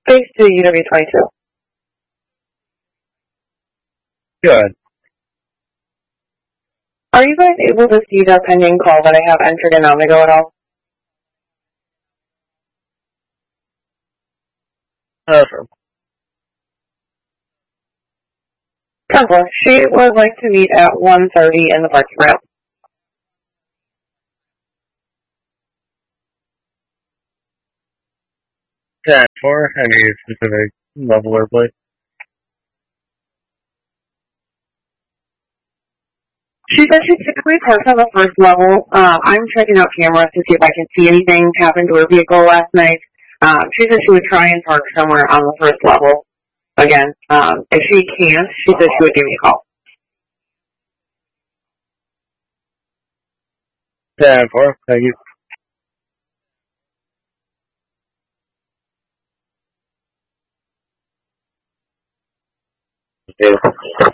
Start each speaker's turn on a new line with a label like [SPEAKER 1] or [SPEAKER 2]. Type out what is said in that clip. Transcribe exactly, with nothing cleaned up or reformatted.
[SPEAKER 1] Space to U W twenty-two.
[SPEAKER 2] Good.
[SPEAKER 1] Are you guys able to see the pending call that I have entered in Omnigo at all?
[SPEAKER 2] Perfect.
[SPEAKER 1] Counselor, she would like to meet at one thirty in the parking room.
[SPEAKER 2] ten for any specific level or place?
[SPEAKER 1] She said she typically parks on the first level. Uh, I'm checking out cameras to see if I can see anything happen to her vehicle last night. Um, she said she would try and park somewhere on the first level. Again, um, if she can't, she said she would give me a call.
[SPEAKER 2] ten for, thank you.
[SPEAKER 3] Yeah.